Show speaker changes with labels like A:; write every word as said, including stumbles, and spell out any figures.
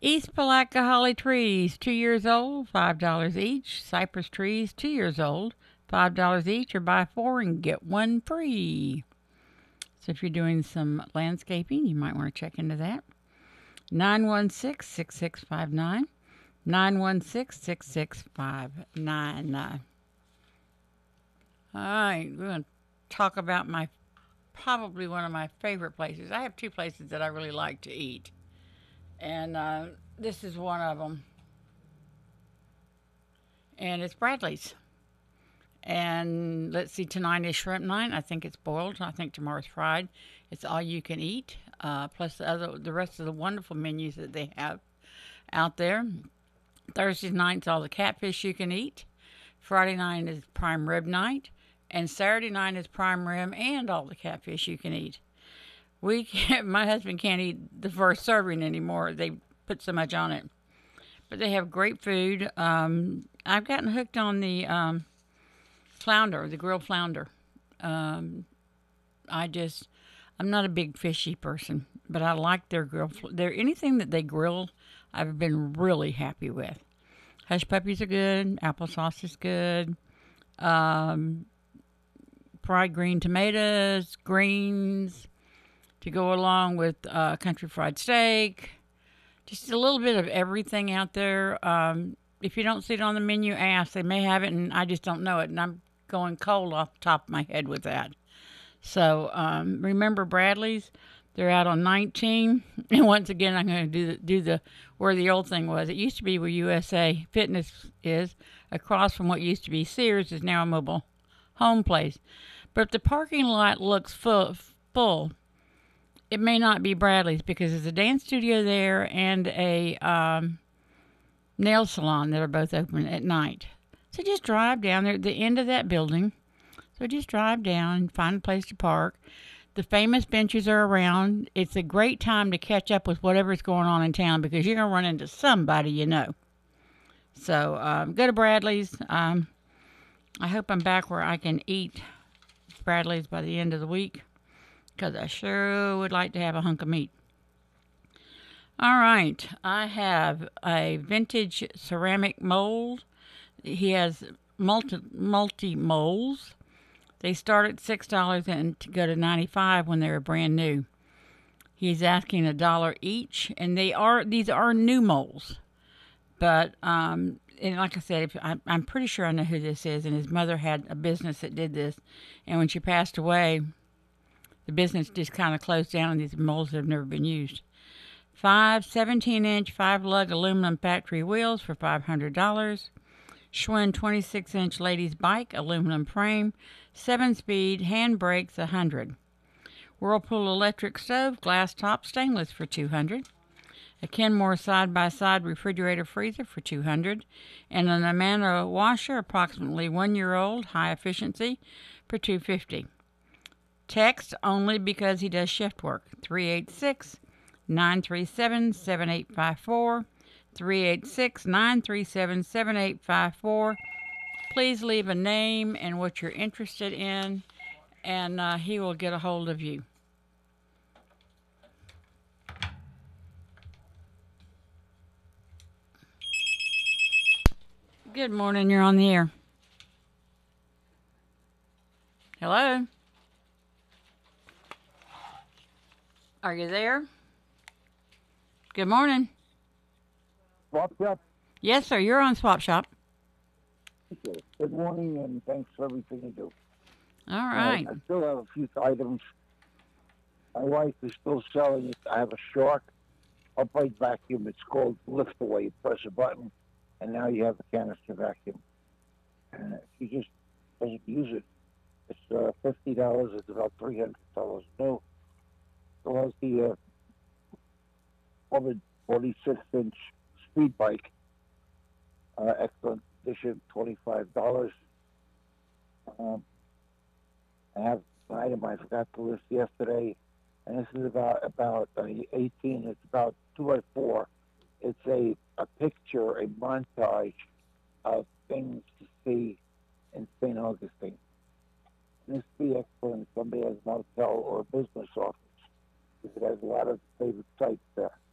A: East Palatka holly trees, two years old, five dollars each. Cypress trees, two years old, five dollars each, or buy four and get one free. So if you're doing some landscaping, you might want to check into that. nine one six, six six five nine. nine one six, six six five nine. All right, we're going to talk about my probably one of my favorite places. I have two places that I really like to eat, and uh, this is one of them, and it's Bradley's. And let's see, tonight is shrimp night. I think it's boiled. I think tomorrow's fried. It's all you can eat, uh, plus the other, the rest of the wonderful menus that they have out there. Thursday night's all the catfish you can eat. Friday night is prime rib night, and Saturday night is prime rib and all the catfish you can eat. We can't, my husband can't eat the first serving anymore. They put so much on it, but they have great food. Um, I've gotten hooked on the um, flounder, the grilled flounder. Um, I just, I'm not a big fishy person, but I like their grilled. Their anything that they grill, I've been really happy with. Hush puppies are good. Applesauce is good. Um, fried green tomatoes, greens to go along with uh, country fried steak. Just a little bit of everything out there. Um, if you don't see it on the menu, ask. They may have it, and I just don't know it. And I'm going cold off the top of my head with that. So um, remember Bradley's. They're out on nineteen. And once again, I'm going to do the, do the where the old thing was. It used to be where U S A Fitness is. Across from what used to be Sears is now a mobile home place. But if the parking lot looks full, full, it may not be Bradley's because there's a dance studio there and a um, nail salon that are both open at night. So just drive down there at the end of that building. So just drive down and find a place to park. The famous benches are around. It's a great time to catch up with whatever's going on in town because you're going to run into somebody you know. So um, go to Bradley's. Um, I hope I'm back where I can eat Bradley's by the end of the week because I sure would like to have a hunk of meat. All right. I have a vintage ceramic mold. He has multi, multi molds. They start at six dollars and go to ninety-five when they're brand new. He's asking a dollar each, and they are these are new molds. But um, and like I said, if, I, I'm pretty sure I know who this is. And his mother had a business that did this, and when she passed away, the business just kind of closed down, and these molds have never been used. Five seventeen-inch, five-lug aluminum factory wheels for five hundred dollars. Schwinn twenty-six inch ladies bike, aluminum frame, seven speed, hand brakes, one hundred dollars. Whirlpool electric stove, glass top, stainless for two hundred dollars. A Kenmore side-by-side refrigerator freezer for two hundred dollars. And an Amana washer, approximately one year old, high efficiency, for two hundred fifty dollars. Text only because he does shift work. three eight six, nine three seven, seven eight five four. three eight six, nine three seven, seven eight five four. Please leave a name and what you're interested in, and uh, he will get a hold of you. Good morning, you're on the air. Hello? Are you there? Good morning.
B: Swap Shop.
A: Yes, sir, you're on Swap Shop.
B: Okay. Good morning, and thanks for everything you do.
A: All right.
B: Uh, I still have a few items. My wife is still selling it. I have a Shark upright vacuum. It's called Lift Away. You press a button, and now you have a canister vacuum. And she just doesn't use it. It's uh, fifty dollars. It's about three hundred dollars new. So has the uh, forty-six inch speed bike. Uh, excellent condition, twenty-five dollars. Um, I have an item I forgot to list yesterday, and this is about about uh, eighteen. It's about two by four. It's a a picture, a montage of things to see in Saint Augustine. And this would be excellent if somebody has a motel or a business office, because it has a lot of favorite sites there.